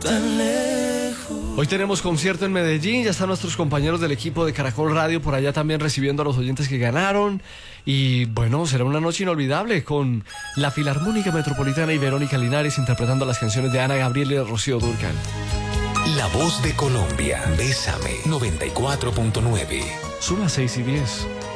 tan lejos. Hoy tenemos concierto en Medellín, ya están nuestros compañeros del equipo de Caracol Radio por allá también recibiendo a los oyentes que ganaron. Y bueno, será una noche inolvidable con la Filarmónica Metropolitana y Verónica Linares interpretando las canciones de Ana Gabriel y de Rocío Dúrcal. La Voz de Colombia, Bésame 94.9. Son las 6:10.